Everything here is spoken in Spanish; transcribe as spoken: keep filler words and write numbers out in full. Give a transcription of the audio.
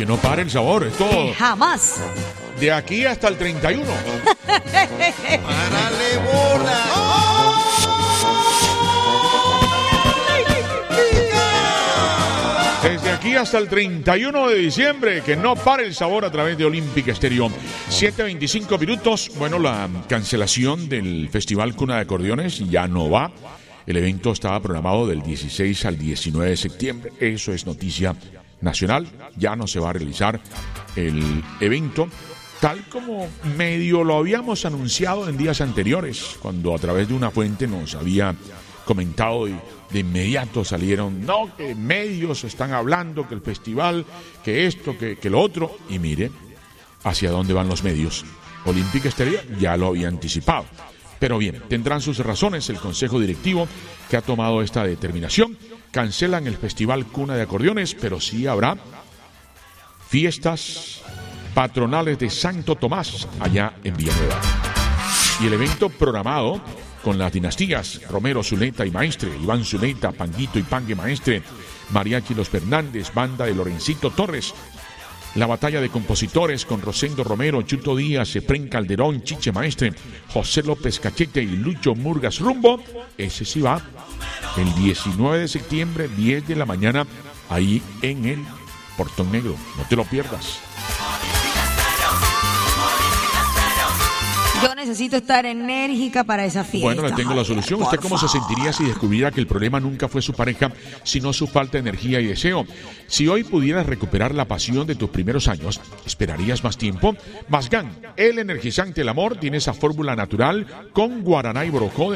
que no pare el sabor, esto Que jamás. de aquí hasta el treinta y uno. ¡Párale bola! Desde aquí hasta el treinta y uno de diciembre, que no pare el sabor a través de Olímpica Estéreo. siete veinticinco minutos. Bueno, la cancelación del Festival Cuna de Acordeones ya no va. El evento estaba programado del dieciséis al diecinueve de septiembre. Eso es noticia nacional. Ya no se va a realizar el evento tal como medio lo habíamos anunciado en días anteriores, cuando a través de una fuente nos había comentado y de inmediato salieron, no, que medios están hablando, que el festival, que esto, que, que lo otro, y mire hacia dónde van los medios. Olímpica Estéreo ya lo había anticipado. Pero bien, tendrán sus razones el Consejo Directivo que ha tomado esta determinación. Cancelan el Festival Cuna de Acordeones, pero sí habrá fiestas patronales de Santo Tomás allá en Villanueva. Y el evento programado con las dinastías Romero, Zuleta y Maestre, Iván Zuleta, Panguito y Pangue Maestre, Mariachi Los Fernández, banda de Lorencito Torres, la batalla de compositores con Rosendo Romero, Chuto Díaz, Efrén Calderón, Chiche Maestre, José López Cachete y Lucho Murgas Rumbo. Ese sí va el diecinueve de septiembre, diez de la mañana, ahí en el Portón Negro. No te lo pierdas. Yo necesito estar enérgica para esa fiesta. Bueno, le tengo la solución. ¿Usted cómo se sentiría si descubriera que el problema nunca fue su pareja, sino su falta de energía y deseo? Si hoy pudieras recuperar la pasión de tus primeros años, ¿esperarías más tiempo? Masgan, el energizante del amor, tiene esa fórmula natural con guaraná y borojó de